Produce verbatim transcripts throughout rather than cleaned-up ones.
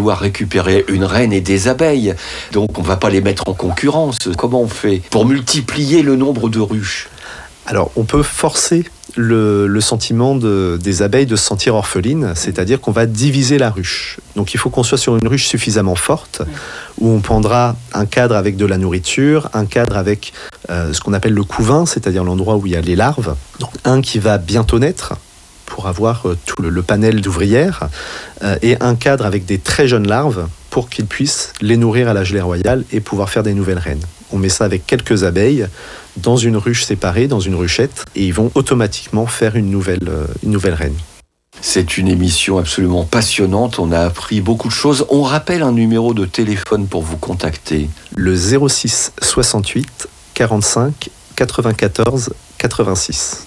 pouvoir récupérer une reine et des abeilles. Donc on ne va pas les mettre en concurrence. Comment on fait pour multiplier le nombre de ruches ? Alors on peut forcer le, le sentiment de, des abeilles de se sentir orphelines, c'est-à-dire qu'on va diviser la ruche. Donc il faut qu'on soit sur une ruche suffisamment forte, où on prendra un cadre avec de la nourriture, un cadre avec euh, ce qu'on appelle le couvain, c'est-à-dire l'endroit où il y a les larves. Donc un qui va bientôt naître, pour avoir euh, tout le, le panel d'ouvrières, euh, et un cadre avec des très jeunes larves, pour qu'ils puissent les nourrir à la gelée royale et pouvoir faire des nouvelles reines. On met ça avec quelques abeilles dans une ruche séparée, dans une ruchette, et ils vont automatiquement faire une nouvelle, euh, une nouvelle reine. C'est une émission absolument passionnante, on a appris beaucoup de choses. On rappelle un numéro de téléphone pour vous contacter. Le zéro six soixante-huit quarante-cinq quatre-vingt-quatorze quatre-vingt-six.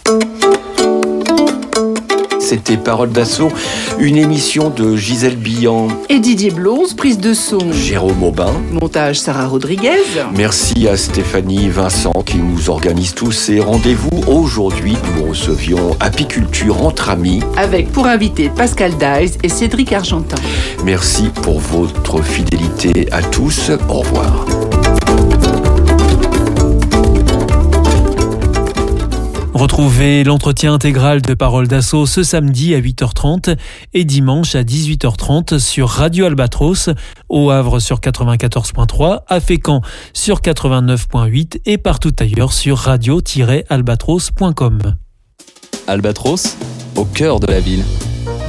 C'était Paroles d'Assaut, une émission de Gisèle Billan et Didier Blonze, prise de son Jérôme Aubin, montage Sarah Rodriguez. Merci à Stéphanie Vincent qui nous organise tous ces rendez-vous. Aujourd'hui, nous recevions Apiculture entre amis avec pour invité Pascal Dies et Cédric Argentin. Merci pour votre fidélité à tous. Au revoir. Retrouvez l'entretien intégral de Paroles d'Assaut ce samedi à huit heures trente et dimanche à dix-huit heures trente sur Radio Albatros, au Havre sur quatre-vingt-quatorze point trois, à Fécamp sur quatre-vingt-neuf point huit et partout ailleurs sur radio tiret albatros point com. Albatros, au cœur de la ville.